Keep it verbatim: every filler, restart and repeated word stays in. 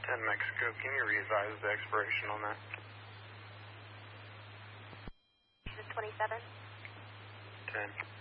ten Mexico, can you revise the expiration on that? twenty-seven. ten.